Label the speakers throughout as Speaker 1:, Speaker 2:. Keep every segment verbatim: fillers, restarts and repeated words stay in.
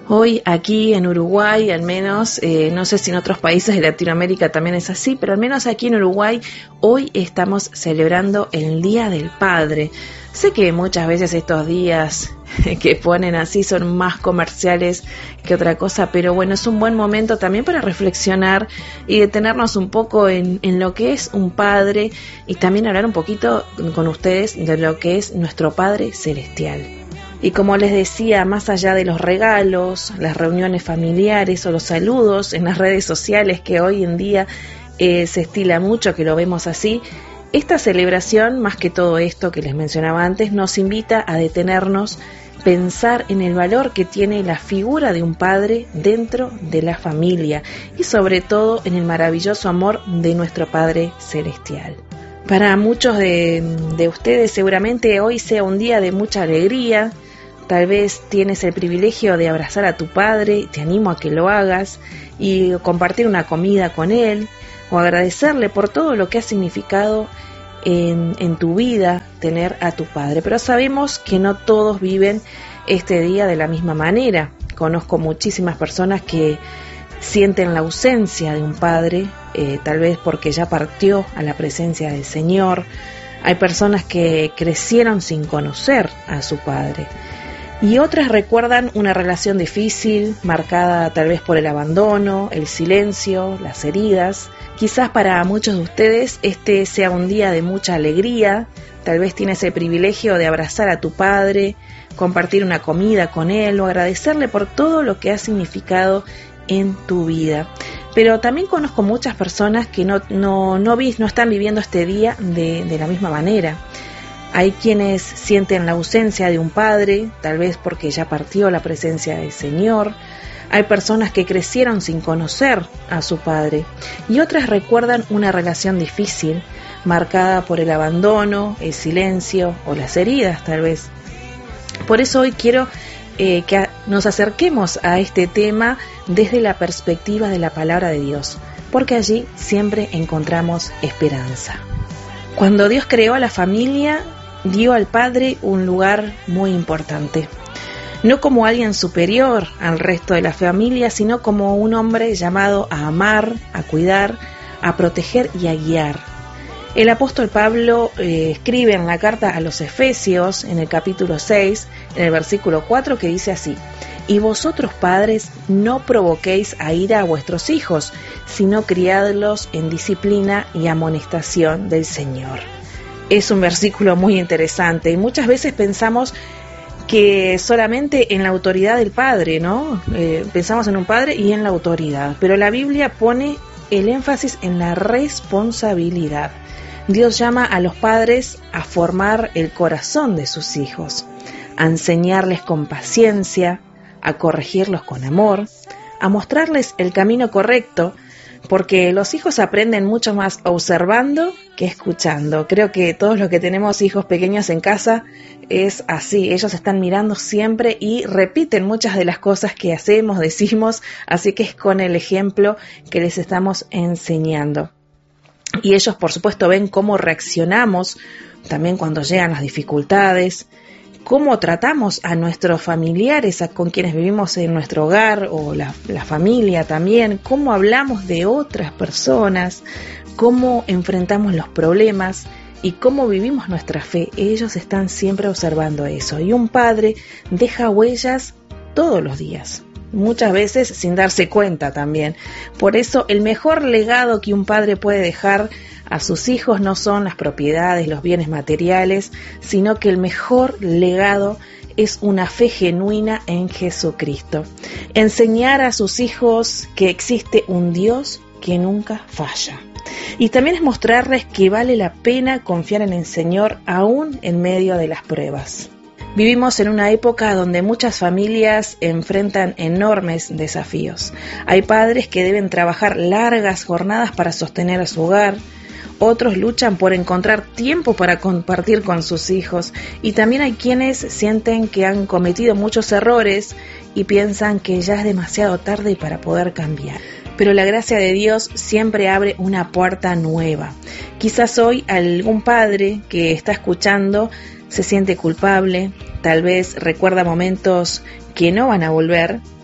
Speaker 1: Hoy aquí en Uruguay, al menos, eh, no sé si en otros países de Latinoamérica también es así, pero al menos aquí en Uruguay hoy estamos celebrando el Día del Padre. Sé que muchas veces estos días que ponen así son más comerciales que otra cosa, pero bueno, es un buen momento también para reflexionar y detenernos un poco en, en lo que es un padre y también hablar un poquito con ustedes de lo que es nuestro Padre Celestial. Y como les decía, más allá de los regalos, las reuniones familiares o los saludos en las redes sociales que hoy en día eh, se estila mucho, que lo vemos así, esta celebración, más que todo esto que les mencionaba antes, nos invita a detenernos, pensar en el valor que tiene la figura de un padre dentro de la familia y sobre todo en el maravilloso amor de nuestro Padre Celestial. Para muchos de, de ustedes seguramente hoy sea un día de mucha alegría. Tal vez tienes el privilegio de abrazar a tu padre, te animo a que lo hagas y compartir una comida con él o agradecerle por todo lo que ha significado en, en tu vida tener a tu padre. Pero sabemos que no todos viven este día de la misma manera. Conozco muchísimas personas que sienten la ausencia de un padre, eh, tal vez porque ya partió a la presencia del Señor. Hay personas que crecieron sin conocer a su padre. Y otras recuerdan una relación difícil, marcada tal vez por el abandono, el silencio, las heridas. Quizás para muchos de ustedes este sea un día de mucha alegría. Tal vez tienes el privilegio de abrazar a tu padre, compartir una comida con él o agradecerle por todo lo que ha significado en tu vida. Pero también conozco muchas personas que no, no, no, vi, no están viviendo este día de, de la misma manera. Hay quienes sienten la ausencia de un padre, tal vez porque ya partió la presencia del Señor. Hay personas que crecieron sin conocer a su padre y otras recuerdan una relación difícil, marcada por el abandono, el silencio o las heridas tal vez. Por eso hoy quiero eh, que nos acerquemos a este tema desde la perspectiva de la palabra de Dios, porque allí siempre encontramos esperanza. Cuando Dios creó a la familia, dio al padre un lugar muy importante. No como alguien superior al resto de la familia, sino como un hombre llamado a amar, a cuidar, a proteger y a guiar. El apóstol Pablo eh, escribe en la carta a los Efesios, en el capítulo seis, en el versículo cuatro, que dice así: Y vosotros, padres, no provoquéis a ira a vuestros hijos, sino criadlos en disciplina y amonestación del Señor. Es un versículo muy interesante y muchas veces pensamos que solamente en la autoridad del padre, ¿no? Eh, pensamos en un padre y en la autoridad, pero la Biblia pone el énfasis en la responsabilidad. Dios llama a los padres a formar el corazón de sus hijos, a enseñarles con paciencia, a corregirlos con amor, a mostrarles el camino correcto, porque los hijos aprenden mucho más observando que escuchando. Creo que todos los que tenemos hijos pequeños en casa es así. Ellos están mirando siempre y repiten muchas de las cosas que hacemos, decimos, así que es con el ejemplo que les estamos enseñando. Y ellos, por supuesto, ven cómo reaccionamos también cuando llegan las dificultades, cómo tratamos a nuestros familiares, a con quienes vivimos en nuestro hogar o la, la familia también, cómo hablamos de otras personas, cómo enfrentamos los problemas y cómo vivimos nuestra fe. Ellos están siempre observando eso. Y un padre deja huellas todos los días, muchas veces sin darse cuenta también. Por eso el mejor legado que un padre puede dejar a sus hijos no son las propiedades, los bienes materiales, sino que el mejor legado es una fe genuina en Jesucristo. Enseñar a sus hijos que existe un Dios que nunca falla. Y también es mostrarles que vale la pena confiar en el Señor aún en medio de las pruebas. Vivimos en una época donde muchas familias enfrentan enormes desafíos. Hay padres que deben trabajar largas jornadas para sostener a su hogar. Otros luchan por encontrar tiempo para compartir con sus hijos. Y también hay quienes sienten que han cometido muchos errores y piensan que ya es demasiado tarde para poder cambiar. Pero la gracia de Dios siempre abre una puerta nueva. Quizás hoy algún padre que está escuchando se siente culpable, tal vez recuerda momentos que no van a volver,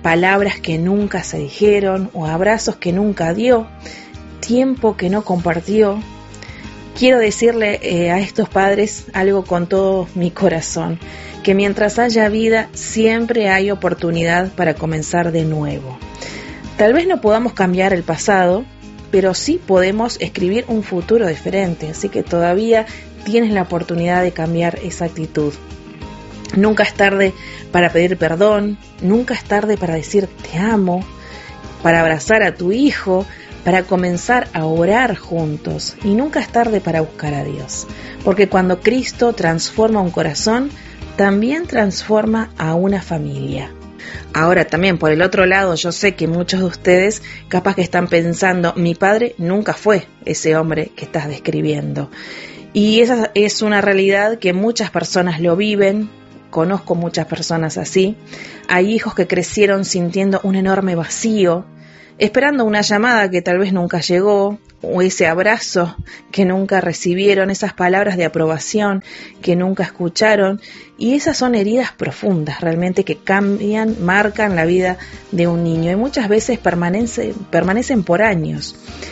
Speaker 1: palabras que nunca se dijeron o abrazos que nunca dio, tiempo que no compartió. Quiero decirle eh, a estos padres algo con todo mi corazón, que mientras haya vida siempre hay oportunidad para comenzar de nuevo. Tal vez no podamos cambiar el pasado, pero sí podemos escribir un futuro diferente, así que todavía tienes la oportunidad de cambiar esa actitud. Nunca es tarde para pedir perdón, nunca es tarde para decir te amo, para abrazar a tu hijo, para comenzar a orar juntos, y nunca es tarde para buscar a Dios, porque cuando Cristo transforma un corazón, también transforma a una familia. Ahora también por el otro lado, yo sé que muchos de ustedes capaz que están pensando, mi padre nunca fue ese hombre que estás describiendo, y esa es una realidad que muchas personas lo viven. Conozco muchas personas así. Hay hijos que crecieron sintiendo un enorme vacío, esperando una llamada que tal vez nunca llegó, o ese abrazo que nunca recibieron, esas palabras de aprobación que nunca escucharon, y esas son heridas profundas realmente que cambian, marcan la vida de un niño y muchas veces permanecen, permanecen por años.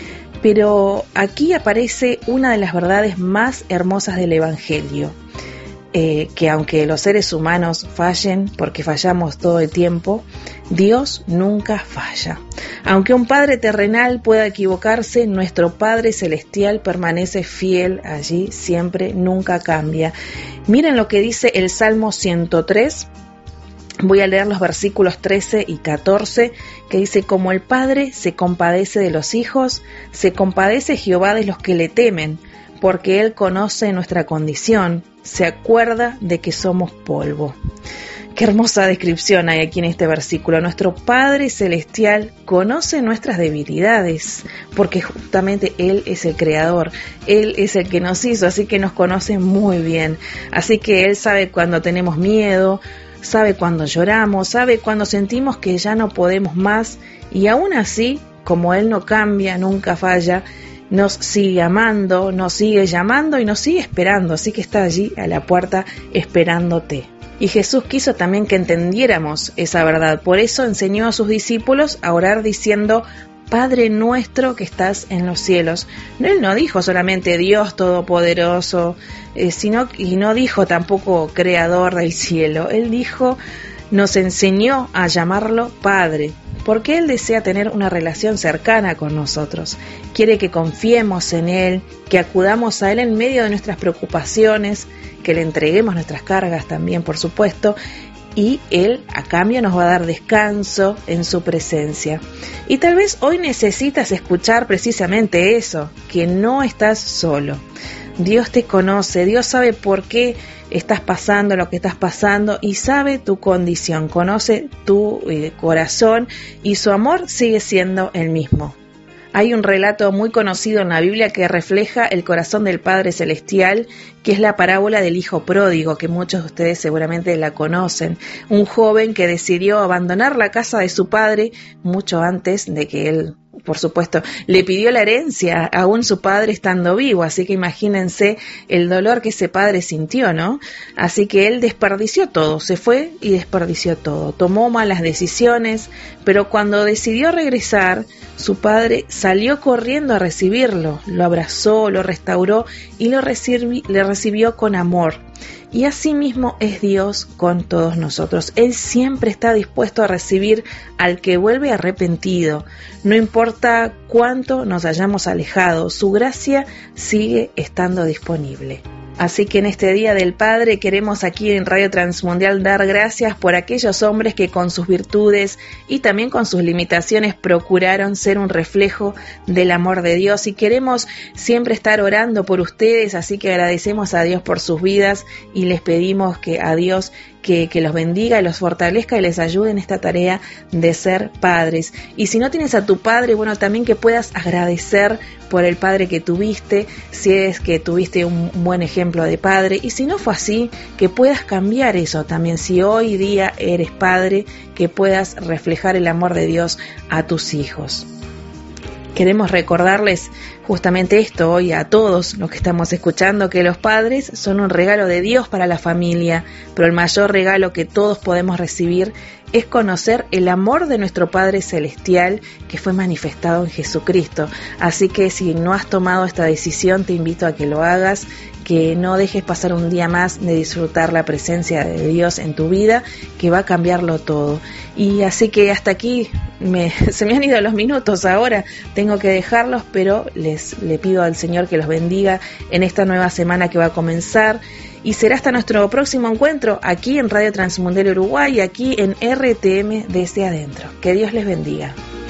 Speaker 1: Pero aquí aparece una de las verdades más hermosas del Evangelio. Eh, que aunque los seres humanos fallen, porque fallamos todo el tiempo, Dios nunca falla. Aunque un padre terrenal pueda equivocarse, nuestro Padre Celestial permanece fiel allí, siempre, nunca cambia. Miren lo que dice el Salmo ciento tres. Voy a leer los versículos trece y catorce, que dice, como el Padre se compadece de los hijos, se compadece Jehová de los que le temen, porque Él conoce nuestra condición, se acuerda de que somos polvo. Qué hermosa descripción hay aquí en este versículo. Nuestro Padre Celestial conoce nuestras debilidades, porque justamente Él es el Creador, Él es el que nos hizo, así que nos conoce muy bien. Así que Él sabe cuando tenemos miedo, sabe cuando lloramos, sabe cuando sentimos que ya no podemos más, y aún así, como Él no cambia, nunca falla, nos sigue amando, nos sigue llamando y nos sigue esperando, así que está allí a la puerta esperándote. Y Jesús quiso también que entendiéramos esa verdad, por eso enseñó a sus discípulos a orar diciendo, Padre nuestro que estás en los cielos. Él no dijo solamente Dios Todopoderoso, eh, sino, y no dijo tampoco Creador del cielo, Él dijo, nos enseñó a llamarlo Padre, porque Él desea tener una relación cercana con nosotros. Quiere que confiemos en Él, que acudamos a Él en medio de nuestras preocupaciones, que le entreguemos nuestras cargas también, por supuesto, y Él a cambio nos va a dar descanso en su presencia. Y tal vez hoy necesitas escuchar precisamente eso, que no estás solo. Dios te conoce, Dios sabe por qué estás pasando lo que estás pasando y sabe tu condición, conoce tu eh, corazón y su amor sigue siendo el mismo. Hay un relato muy conocido en la Biblia que refleja el corazón del Padre Celestial, que es la parábola del hijo pródigo, que muchos de ustedes seguramente la conocen. Un joven que decidió abandonar la casa de su padre mucho antes de que él, por supuesto, le pidió la herencia, aún su padre estando vivo, así que imagínense el dolor que ese padre sintió, ¿no? Así que él desperdició todo, se fue y desperdició todo, tomó malas decisiones, pero cuando decidió regresar, su padre salió corriendo a recibirlo, lo abrazó, lo restauró y lo recibi- le recibió con amor. Y así mismo es Dios con todos nosotros. Él siempre está dispuesto a recibir al que vuelve arrepentido. No importa cuánto nos hayamos alejado, su gracia sigue estando disponible. Así que en este Día del Padre queremos aquí en Radio Transmundial dar gracias por aquellos hombres que con sus virtudes y también con sus limitaciones procuraron ser un reflejo del amor de Dios, y queremos siempre estar orando por ustedes, así que agradecemos a Dios por sus vidas y les pedimos que a Dios que, que los bendiga y los fortalezca y les ayude en esta tarea de ser padres. Y si no tienes a tu padre, bueno, también que puedas agradecer por el padre que tuviste, si es que tuviste un buen ejemplo de padre, y si no fue así, que puedas cambiar eso también. Si hoy día eres padre, que puedas reflejar el amor de Dios a tus hijos. Queremos recordarles justamente esto hoy a todos los que estamos escuchando, que los padres son un regalo de Dios para la familia, pero el mayor regalo que todos podemos recibir es conocer el amor de nuestro Padre Celestial que fue manifestado en Jesucristo. Así que si no has tomado esta decisión, te invito a que lo hagas, que no dejes pasar un día más de disfrutar la presencia de Dios en tu vida, que va a cambiarlo todo. Y así que hasta aquí me, se me han ido los minutos ahora, tengo que dejarlos, pero les le pido al Señor que los bendiga en esta nueva semana que va a comenzar. Y será hasta nuestro próximo encuentro aquí en Radio Transmundial Uruguay, aquí en R T M desde adentro. Que Dios les bendiga.